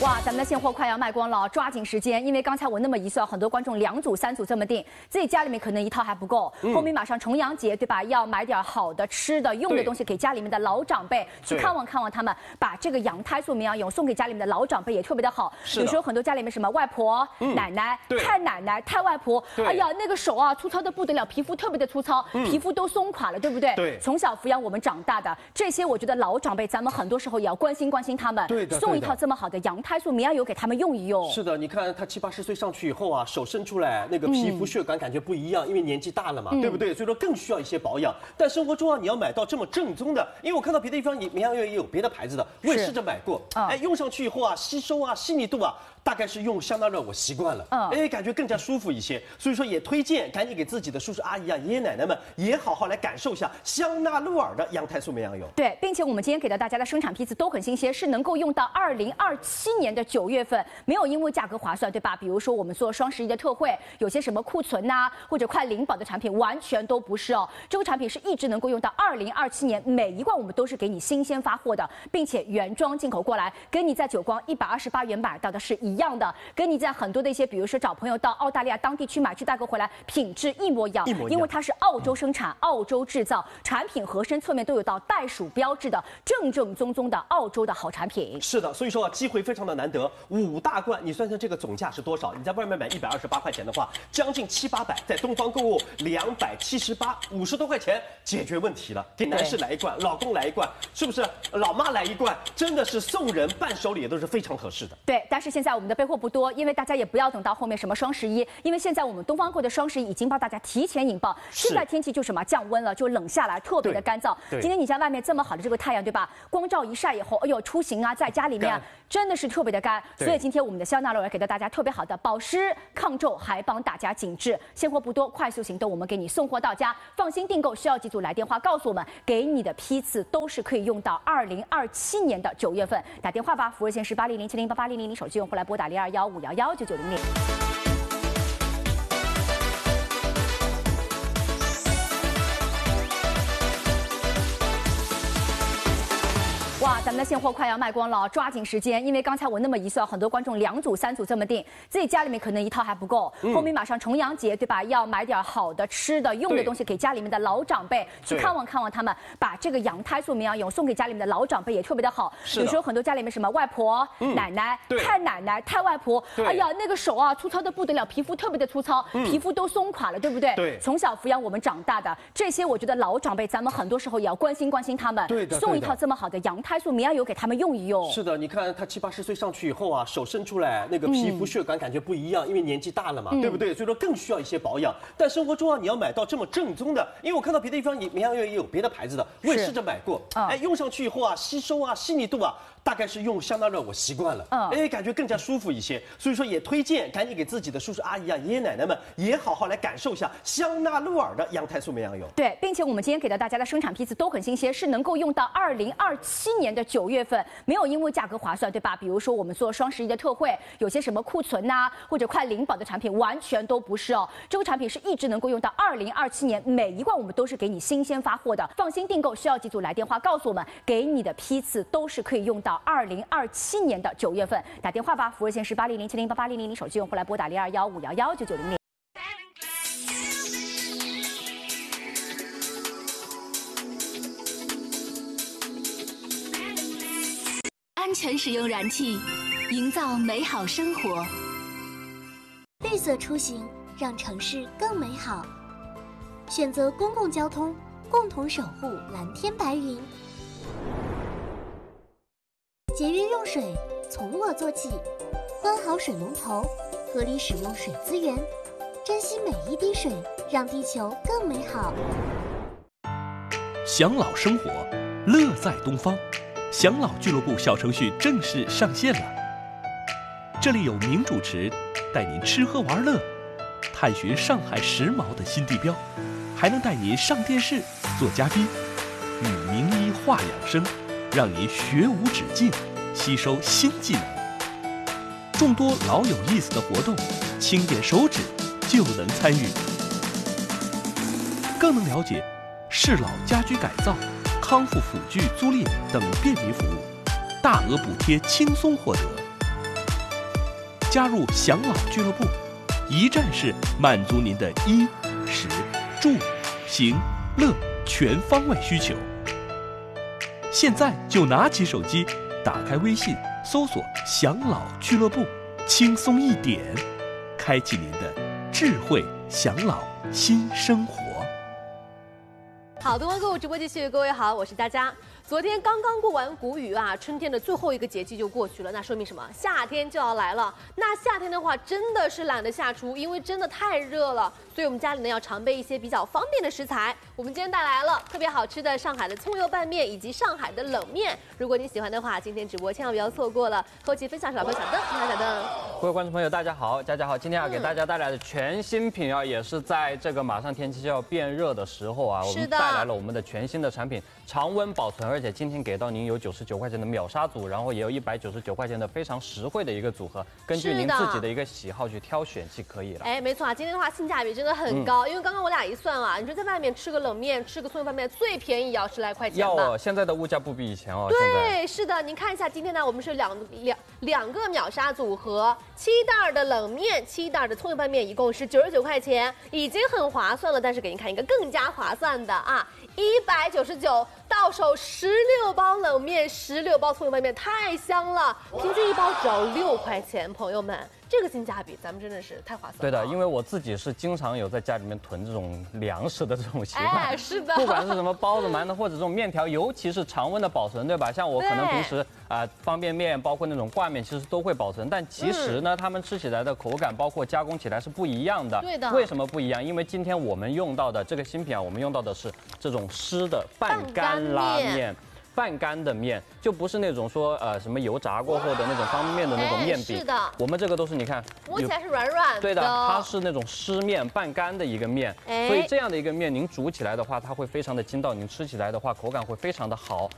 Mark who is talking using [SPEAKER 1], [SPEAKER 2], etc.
[SPEAKER 1] 哇，咱们的现货快要卖光了，抓紧时间，因为刚才我那么一算，很多观众2组、3组这么订，自己家里面可能一套还不够，后面马上重阳节，对吧？要买点好的、吃的、用的东西给家里面的老长辈，去看望看望他们，把这个羊胎素绵羊蛹送给家里面的老长辈也特别的好。有时候很多家里面什么外婆、奶奶、太奶奶、太外婆，哎呀，那个手啊粗糙的不得了，皮肤特别的粗糙，皮肤都松垮了，对不对？对。从小抚养我们长大的这些，我觉得老长辈，咱们很多时候也要关心关心他们，送一套这么好的羊胎素绵羊油给他们用一用。
[SPEAKER 2] 是的，你看他70、80岁上去以后啊，手伸出来，那个皮肤血管感觉不一样，因为年纪大了嘛，对不对？所以说更需要一些保养。但生活中啊，你要买到这么正宗的，因为我看到别的地方绵羊油也有别的牌子的，我也试着买过，哎，用上去以后啊，吸收啊，细腻度啊。大概是用香纳乐，我习惯了，哎，感觉更加舒服一些，所以说也推荐赶紧给自己的叔叔阿姨啊、爷爷奶奶们也好好来感受一下香纳乐尔的羊胎素绵羊油。
[SPEAKER 1] 对，并且我们今天给到大家的生产批次都很新鲜，是能够用到2027年的9月份，没有因为价格划算，对吧？比如说我们做双11的特惠，有些什么库存呐、或者快零保的产品，完全都不是哦。这个产品是一直能够用到2027年，每一罐我们都是给你新鲜发货的，并且原装进口过来，跟你在久光128元买到的是一样的，跟你在很多的一些，比如说找朋友到澳大利亚当地去买去带个回来，品质一模一样，因为它是澳洲生产、澳洲制造，产品盒身侧面都有到袋鼠标志的正正宗宗的澳洲的好产品。是的，
[SPEAKER 2] 所以说啊，机会非常的难得，5大罐，你算算这个总价是多少？你在外面买128块钱的话，将近700、800，在东方购物278，50多块钱解决问题了。给男士来一罐，老公来一罐，是不是？老妈来一罐，真的是送人伴手礼也都是非常合适的。
[SPEAKER 1] 对，但是现在我们的备货不多，因为大家也不要等到后面什么双11，因为现在我们东方购的双11已经帮大家提前引爆。现在天气就什么降温了，就冷下来，特别的干燥。今天你像外面这么好的这个太阳，对吧？光照一晒以后，哎呦，出行啊，在家里面啊，真的是特别的干。所以今天我们的香纳乐尔给到大家特别好的保湿抗皱，还帮大家紧致。现货不多，快速行动，我们给你送货到家，放心订购。需要几组来电话告诉我们，给你的批次都是可以用到2027年的9月份。打电话吧，服务热线是800708800，手机用户来拨打0215119900。哇，咱们的现货快要卖光了，抓紧时间，因为刚才我那么一算，很多观众2组、3组这么订，自己家里面可能一套还不够，后面马上重阳节，对吧？要买点好的、吃的、用的东西给家里面的老长辈，去看望看望他们，把这个羊胎素绵羊蛹送给家里面的老长辈也特别的好。有时候很多家里面什么外婆、奶奶、太奶奶、太外婆，哎呀，那个手啊粗糙的不得了，皮肤特别的粗糙，皮肤都松垮了，对不对？对。从小抚养我们长大的这些，我觉得老长辈，咱们很多时候也要关心关心他们，送一套这么好的羊胎素绵羊油给他们用一用。
[SPEAKER 2] 是的，你看他70、80岁上去以后啊，手伸出来，那个皮肤血管感觉不一样，因为年纪大了嘛，对不对？所以说更需要一些保养。但生活中啊，你要买到这么正宗的，因为我看到别的地方绵羊油也有别的牌子的，我也试着买过，哎，用上去以后啊，吸收啊，细腻度啊。大概是用香纳乐，我习惯了，哎，感觉更加舒服一些，所以说也推荐赶紧给自己的叔叔阿姨啊、爷爷奶奶们也好好来感受一下香纳乐尔的羊胎素绵羊油。
[SPEAKER 1] 对，并且我们今天给到大家的生产批次都很新鲜，是能够用到2027年的9月份，没有因为价格划算，对吧？比如说我们做双11的特惠，有些什么库存呐、或者快零保的产品，完全都不是哦。这个产品是一直能够用到2027年，每一罐我们都是给你新鲜发货的，放心订购。需要几组来电话告诉我们，给你的批次都是可以用到2027年的9月份。打电话吧，服务热线是800708800，手机用户来拨打0215119900。
[SPEAKER 3] 安全使用燃气，营造美好生活。
[SPEAKER 4] 绿色出行，让城市更美好。选择公共交通，共同守护蓝天白云。节约用水，从我做起。关好水龙头，合理使用水资源，珍惜每一滴水，让地球更美好。
[SPEAKER 5] 享老生活，乐在东方。享老俱乐部小程序正式上线了，这里有名主持带您吃喝玩乐，探寻上海时髦的新地标，还能带您上电视做嘉宾，与名医话养生，让您学无止境，吸收新技能。众多老有意思的活动，轻点手指就能参与，更能了解适老家居改造、康复辅具租赁等便民服务，大额补贴轻松获得。 加入享老俱乐部，一站式满足您的衣、食、住、行、乐全方位需求。现在就拿起手机，打开微信，搜索“享老俱乐部”，轻松一点，开启您的智慧享老新生活。
[SPEAKER 6] 好，东方购物直播继续，各位好，我是佳佳。昨天刚刚过完谷雨啊，春天的最后一个节气就过去了，那说明什么？夏天就要来了。那夏天的话，真的是懒得下厨，因为真的太热了，所以我们家里呢要常备一些比较方便的食材。我们今天带来了特别好吃的上海的葱油拌面以及上海的冷面。如果你喜欢的话，今天直播千万不要错过了。后期分享是老朋友小邓，你好小邓。
[SPEAKER 7] 各位观众朋友，大家好，佳佳好。今天要给大家带来的全新品啊，也是在这个马上天气就要变热的时候啊，我们带来了我们的全新的产品，常温保存，而且今天给到您有99块钱的秒杀组，然后也有199块钱的非常实惠的一个组合，根据您自己的一个喜好去挑选即可以了。
[SPEAKER 6] 哎，没错啊，今天的话性价比真的很高，因为刚刚我俩一算啊，你说在外面吃个冷面，吃个葱油拌面，最便宜也要10来块钱吧？
[SPEAKER 7] 现在的物价不比以前哦。
[SPEAKER 6] 对，是的，您看一下，今天呢，我们是两个秒杀组合，7袋的冷面，7袋的葱油拌面，一共是99块钱，已经很划算了。但是给您看一个更加划算的啊，199到手16包冷面，16包葱油拌面，太香了，平均一包只要6块钱，朋友们。这个性价比，咱们真的是太划算了。
[SPEAKER 7] 对的，因为我自己是经常有在家里面囤这种粮食的这种习惯。
[SPEAKER 6] 哎，是的。
[SPEAKER 7] 不管是什么包子、馒头或者这种面条，尤其是常温的保存，对吧？像我可能平时方便面，包括那种挂面，其实都会保存。但其实呢，它们吃起来的口感，包括加工起来是不一样的。
[SPEAKER 6] 对的。
[SPEAKER 7] 为什么不一样？因为今天我们用到的这个新品啊，我们用到的是这种湿的半干拉面。半干的面就不是那种说什么油炸过后的那种方便面的那种面饼，
[SPEAKER 6] 是的，
[SPEAKER 7] 我们这个都是你看
[SPEAKER 6] 摸起来是软软的，
[SPEAKER 7] 对的，它是那种湿面半干的一个面，所以这样的一个面您煮起来的话，它会非常的筋道，您吃起来的话口感会非常的好。